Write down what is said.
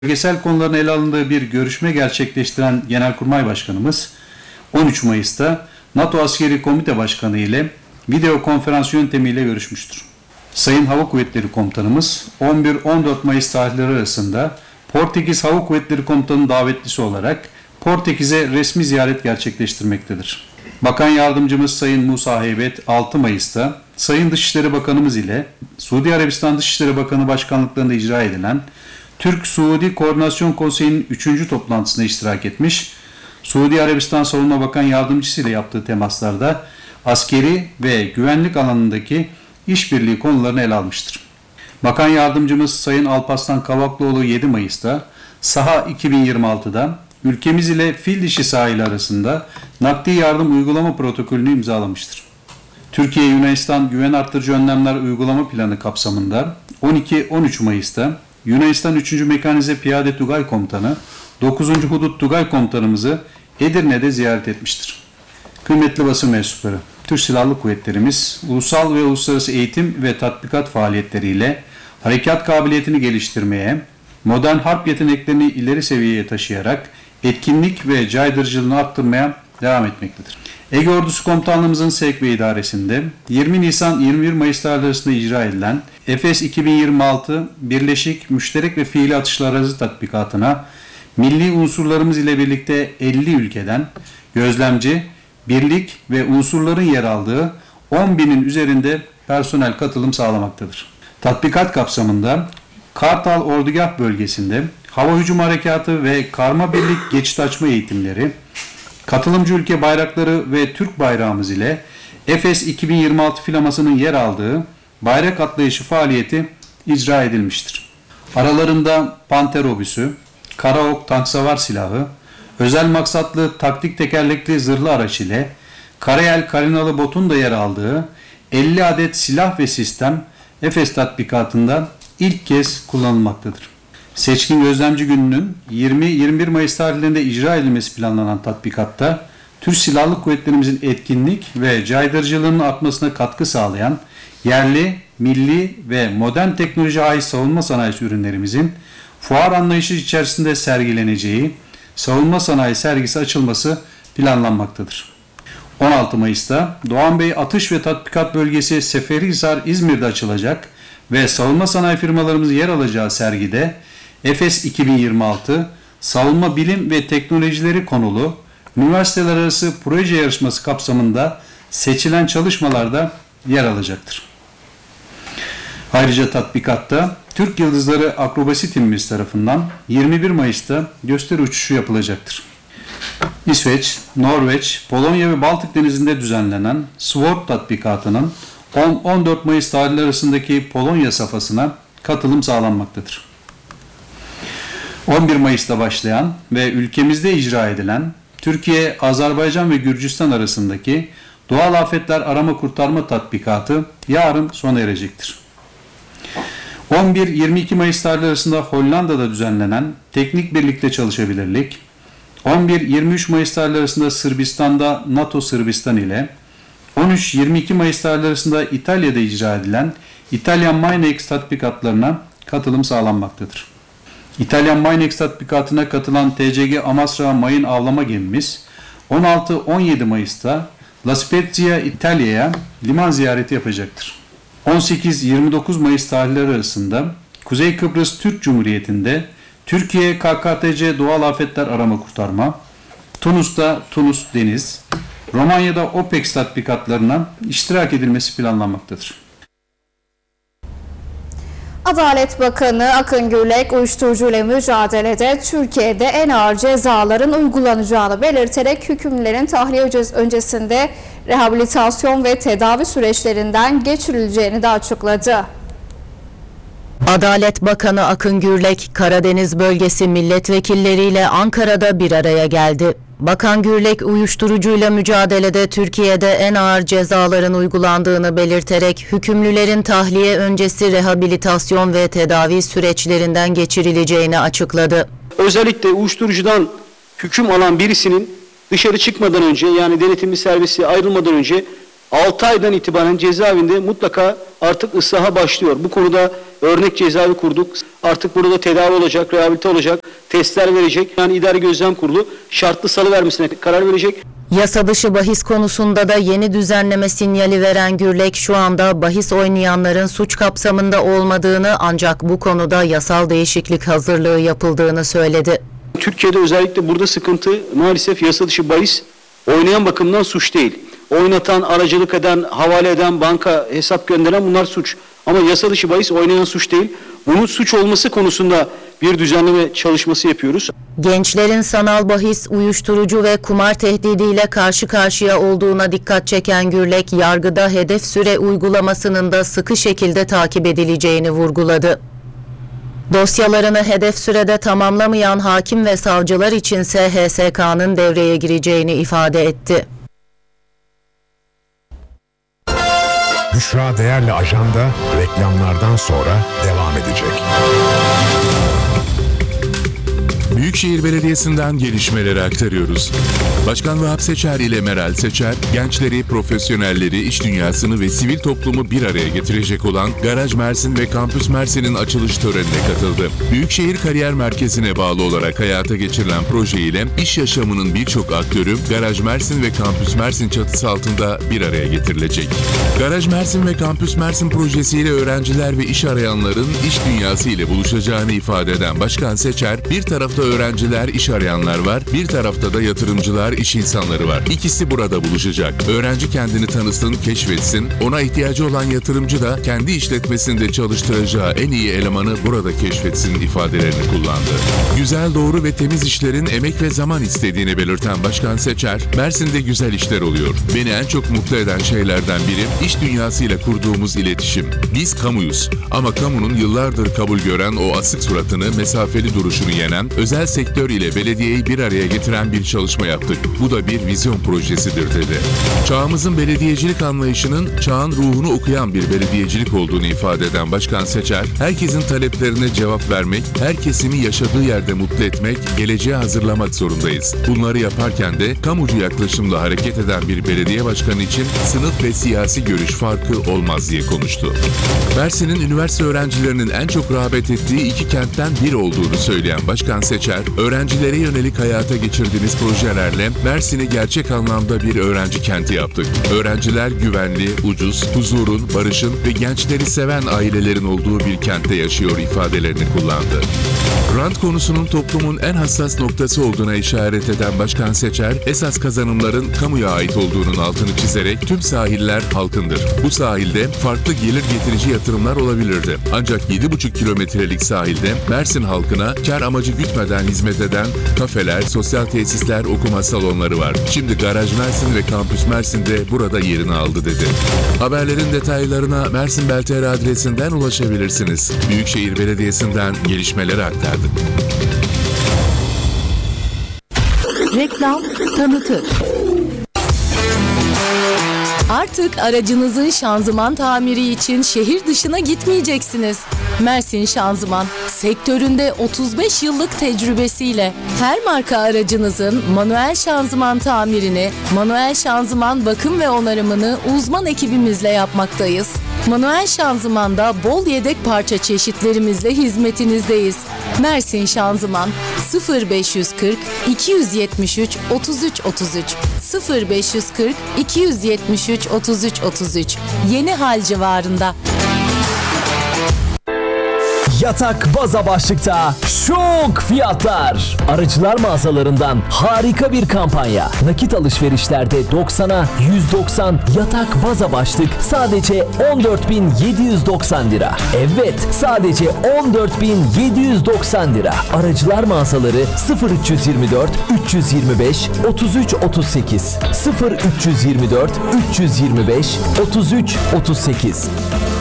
Bölgesel konuların ele alındığı bir görüşme gerçekleştiren Genelkurmay Başkanımız 13 Mayıs'ta NATO Askeri Komite Başkanı ile video konferans yöntemiyle görüşmüştür. Sayın Hava Kuvvetleri Komutanımız 11-14 Mayıs tarihleri arasında Portekiz Hava Kuvvetleri Komutanı davetlisi olarak Portekiz'e resmi ziyaret gerçekleştirmektedir. Bakan Yardımcımız Sayın Musa Heybet 6 Mayıs'ta Sayın Dışişleri Bakanımız ile Suudi Arabistan Dışişleri Bakanı Başkanlıklarında icra edilen Türk-Suudi Koordinasyon Konseyi'nin 3. toplantısına iştirak etmiş, Suudi Arabistan Savunma Bakan Yardımcısı ile yaptığı temaslarda askeri ve güvenlik alanındaki işbirliği konularını ele almıştır. Bakan Yardımcımız Sayın Alparslan Kavaklıoğlu 7 Mayıs'ta Saha 2026'da ülkemiz ile Fildişi sahili arasında nakdi yardım uygulama protokolünü imzalamıştır. Türkiye-Yunanistan Güven Arttırıcı Önlemler Uygulama Planı kapsamında 12-13 Mayıs'ta Yunanistan 3. Mekanize Piyade Tugay Komutanı 9. Hudut Tugay Komutanımızı Edirne'de ziyaret etmiştir. Kıymetli basın mensupları, Türk Silahlı Kuvvetlerimiz ulusal ve uluslararası eğitim ve tatbikat faaliyetleriyle harekat kabiliyetini geliştirmeye, modern harp yeteneklerini ileri seviyeye taşıyarak etkinlik ve caydırıcılığını arttırmaya devam etmektedir. Ege Ordusu Komutanlığımızın sevk ve idaresinde 20 Nisan-21 Mayıs tarihleri arasında icra edilen Efes 2026 Birleşik Müşterek ve Fiili Atışlar Aracı Tatbikatı'na milli unsurlarımız ile birlikte 50 ülkeden gözlemci, birlik ve unsurların yer aldığı 10.000'in üzerinde personel katılım sağlamaktadır. Tatbikat kapsamında Kartal Ordugah bölgesinde hava hücum harekatı ve karma birlik geçit açma eğitimleri, katılımcı ülke bayrakları ve Türk bayrağımız ile Efes 2026 filamasının yer aldığı bayrak atlayışı faaliyeti icra edilmiştir. Aralarında Panter obüsü, Karaok tanksavar silahı, özel maksatlı taktik tekerlekli zırhlı araç ile Karayel Karinalı botun da yer aldığı 50 adet silah ve sistem Efes tatbikatında ilk kez kullanılmaktadır. Seçkin Gözlemci Günü'nün 20-21 Mayıs tarihlerinde icra edilmesi planlanan tatbikatta Türk Silahlı Kuvvetlerimizin etkinlik ve caydırıcılığının artmasına katkı sağlayan yerli, milli ve modern teknoloji ait savunma sanayisi ürünlerimizin fuar anlayışı içerisinde sergileneceği savunma sanayi sergisi açılması planlanmaktadır. 16 Mayıs'ta Doğan Bey Atış ve Tatbikat Bölgesi Seferihisar İzmir'de açılacak ve savunma sanayi firmalarımızın yer alacağı sergide Efes 2026 Savunma Bilim ve Teknolojileri konulu üniversiteler arası proje yarışması kapsamında seçilen çalışmalarda yer alacaktır. Ayrıca tatbikatta Türk Yıldızları Akrobasi Timimiz tarafından 21 Mayıs'ta gösteri uçuşu yapılacaktır. İsveç, Norveç, Polonya ve Baltık Denizi'nde düzenlenen SWORD tatbikatının 10-14 Mayıs tarihleri arasındaki Polonya safhasına katılım sağlanmaktadır. 11 Mayıs'ta başlayan ve ülkemizde icra edilen Türkiye, Azerbaycan ve Gürcistan arasındaki doğal afetler arama kurtarma tatbikatı yarın sona erecektir. 11-22 Mayıs tarihleri arasında Hollanda'da düzenlenen teknik birlikte çalışabilirlik, 11-23 Mayıs tarihleri arasında Sırbistan'da NATO Sırbistan ile, 13-22 Mayıs tarihleri arasında İtalya'da icra edilen İtalyan Minex tatbikatlarına katılım sağlanmaktadır. İtalyan Minex tatbikatına katılan TCG Amasra mayın avlama gemimiz 16-17 Mayıs'ta La Spezia İtalya'ya liman ziyareti yapacaktır. 18-29 Mayıs tarihleri arasında Kuzey Kıbrıs Türk Cumhuriyeti'nde Türkiye KKTC Doğal Afetler Arama Kurtarma, Tunus'ta Tunus Deniz, Romanya'da OPEX tatbikatlarına iştirak edilmesi planlanmaktadır. Adalet Bakanı Akın Gürlek, uyuşturucuyla mücadelede Türkiye'de en ağır cezaların uygulanacağını belirterek hükümlülerin tahliye öncesinde rehabilitasyon ve tedavi süreçlerinden geçirileceğini de açıkladı. Adalet Bakanı Akın Gürlek, Karadeniz bölgesi milletvekilleriyle Ankara'da bir araya geldi. Bakan Gürlek, uyuşturucuyla mücadelede Türkiye'de en ağır cezaların uygulandığını belirterek hükümlülerin tahliye öncesi rehabilitasyon ve tedavi süreçlerinden geçirileceğini açıkladı. Özellikle uyuşturucudan hüküm alan birisinin dışarı çıkmadan önce, yani denetimli servise ayrılmadan önce 6 aydan itibaren cezaevinde mutlaka artık ıslaha başlıyor. Bu konuda örnek cezaevi kurduk. Artık burada tedavi olacak, rehabilite olacak, testler verecek. Yani İdari Gözlem Kurulu şartlı salıvermesine karar verecek. Yasa dışı bahis konusunda da yeni düzenleme sinyali veren Gürlek şu anda bahis oynayanların suç kapsamında olmadığını ancak bu konuda yasal değişiklik hazırlığı yapıldığını söyledi. Türkiye'de özellikle burada sıkıntı maalesef yasa dışı bahis oynayan bakımından suç değil. Oynatan, aracılık eden, havale eden, banka hesap gönderen bunlar suç. Ama yasa dışı bahis oynayan suç değil. Bunun suç olması konusunda bir düzenleme çalışması yapıyoruz. Gençlerin sanal bahis, uyuşturucu ve kumar tehdidiyle karşı karşıya olduğuna dikkat çeken Gürlek, yargıda hedef süre uygulamasının da sıkı şekilde takip edileceğini vurguladı. Dosyalarını hedef sürede tamamlamayan hakim ve savcılar içinse HSK'nın devreye gireceğini ifade etti. Büşra Değerli Ajanda reklamlardan sonra devam edecek. Büyükşehir Belediyesi'nden gelişmeleri aktarıyoruz. Başkan Vahap Seçer ile Meral Seçer, gençleri, profesyonelleri, iş dünyasını ve sivil toplumu bir araya getirecek olan Garaj Mersin ve Kampüs Mersin'in açılış törenine katıldı. Büyükşehir Kariyer Merkezi'ne bağlı olarak hayata geçirilen proje ile iş yaşamının birçok aktörü Garaj Mersin ve Kampüs Mersin çatısı altında bir araya getirilecek. Garaj Mersin ve Kampüs Mersin projesiyle öğrenciler ve iş arayanların iş dünyası ile buluşacağını ifade eden Başkan Seçer, bir tarafta öğrenciler, iş arayanlar var, bir tarafta da yatırımcılar, iş insanları var. İkisi burada buluşacak. Öğrenci kendini tanısın, keşfetsin, ona ihtiyacı olan yatırımcı da kendi işletmesinde çalıştıracağı en iyi elemanı burada keşfetsin ifadelerini kullandı. Güzel, doğru ve temiz işlerin emek ve zaman istediğini belirten Başkan Seçer, Mersin'de güzel işler oluyor. Beni en çok mutlu eden şeylerden biri iş dünyasıyla kurduğumuz iletişim. Biz kamuyuz ama kamunun yıllardır kabul gören o asık suratını, mesafeli duruşunu yenen, özel sektör ile belediyeyi bir araya getiren bir çalışma yaptık. Bu da bir vizyon projesidir dedi. Çağımızın belediyecilik anlayışının çağın ruhunu okuyan bir belediyecilik olduğunu ifade eden Başkan Seçer, herkesin taleplerine cevap vermek, her kesimi yaşadığı yerde mutlu etmek, geleceğe hazırlamak zorundayız. Bunları yaparken de kamucu yaklaşımla hareket eden bir belediye başkanı için sınıf ve siyasi görüş farkı olmaz diye konuştu. Mersin'in üniversite öğrencilerinin en çok rağbet ettiği iki kentten biri olduğunu söyleyen Başkan Seçer, öğrencilere yönelik hayata geçirdiğimiz projelerle Mersin'i gerçek anlamda bir öğrenci kenti yaptık. Öğrenciler güvenli, ucuz, huzurun, barışın ve gençleri seven ailelerin olduğu bir kentte yaşıyor ifadelerini kullandı. Rant konusunun toplumun en hassas noktası olduğuna işaret eden Başkan Seçer, esas kazanımların kamuya ait olduğunun altını çizerek tüm sahiller halkındır. Bu sahilde farklı gelir getirici yatırımlar olabilirdi. Ancak 7,5 kilometrelik sahilde Mersin halkına kar amacı gütmeden hizmet eden kafeler, sosyal tesisler, okuma salonları var. Şimdi Garaj Mersin ve Kampüs Mersin'de burada yerini aldı dedi. Haberlerin detaylarına Mersin Beltr adresinden ulaşabilirsiniz. Büyükşehir Belediyesi'nden gelişmeleri aktardık. Reklam tanıtır. Artık aracınızın şanzıman tamiri için şehir dışına gitmeyeceksiniz. Mersin Şanzıman, sektöründe 35 yıllık tecrübesiyle her marka aracınızın manuel şanzıman tamirini, manuel şanzıman bakım ve onarımını uzman ekibimizle yapmaktayız. Manuel şanzımanda bol yedek parça çeşitlerimizle hizmetinizdeyiz. Mersin Şanzıman 0540 273 33 33 0540 273 33 33 Yeni Hal civarında. Yatak baza başlıkta şok fiyatlar. Aracılar mağazalarından harika bir kampanya. Nakit alışverişlerde 90'a 190 yatak baza başlık sadece 14.790 lira. Evet, sadece 14.790 lira. Aracılar mağazaları 0324 325 33 38 0324 325 33 38.